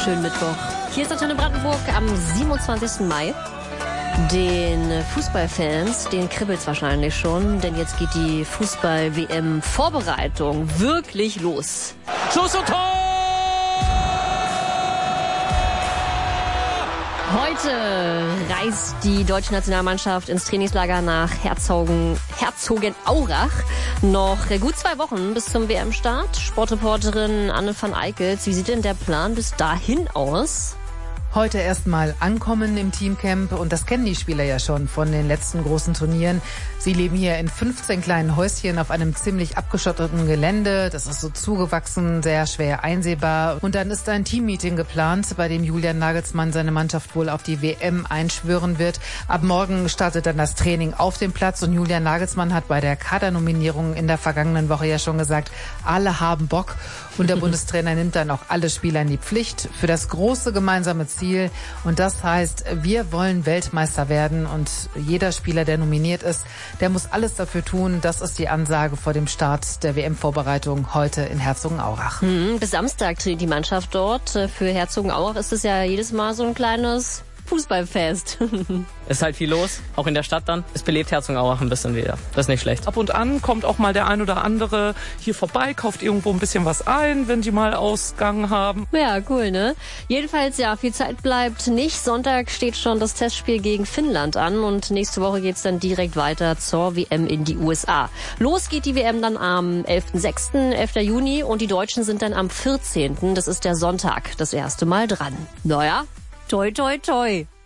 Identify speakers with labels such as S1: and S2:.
S1: schönen Mittwoch. Hier ist Antenne Brandenburg am 27. Mai. Den Fußballfans, denen kribbelt's wahrscheinlich schon, denn jetzt geht die Fußball-WM-Vorbereitung wirklich los.
S2: Schuss und Tor!
S1: Heute reist die deutsche Nationalmannschaft ins Trainingslager nach Herzogenaurach. Noch gut 2 Wochen bis zum WM-Start. Sportreporterin Anne van Eickels, wie sieht denn der Plan bis dahin aus?
S3: Heute erstmal ankommen im Teamcamp und das kennen die Spieler ja schon von den letzten großen Turnieren. Sie leben hier in 15 kleinen Häuschen auf einem ziemlich abgeschotteten Gelände. Das ist so zugewachsen, sehr schwer einsehbar. Und dann ist ein Teammeeting geplant, bei dem Julian Nagelsmann seine Mannschaft wohl auf die WM einschwören wird. Ab morgen startet dann das Training auf dem Platz und Julian Nagelsmann hat bei der Kadernominierung in der vergangenen Woche ja schon gesagt, alle haben Bock. Und der Bundestrainer nimmt dann auch alle Spieler in die Pflicht für das große gemeinsame Ziel. Und das heißt, wir wollen Weltmeister werden und jeder Spieler, der nominiert ist, der muss alles dafür tun. Das ist die Ansage vor dem Start der WM-Vorbereitung heute in Herzogenaurach.
S1: Bis Samstag trainiert die Mannschaft dort. Für Herzogenaurach ist es ja jedes Mal so ein kleines Fußballfest.
S2: Ist halt viel los, auch in der Stadt dann. Es belebt Herzogenaurach ein bisschen wieder. Das ist nicht schlecht.
S4: Ab und an kommt auch mal der ein oder andere hier vorbei, kauft irgendwo ein bisschen was ein, wenn die mal Ausgang haben.
S1: Ja, cool, ne? Jedenfalls, ja, viel Zeit bleibt nicht. Sonntag steht schon das Testspiel gegen Finnland an und nächste Woche geht's dann direkt weiter zur WM in die USA. Los geht die WM dann am 11.06., 11. Juni und die Deutschen sind dann am 14., das ist der Sonntag, das erste Mal dran. Naja, toi, toi, toi.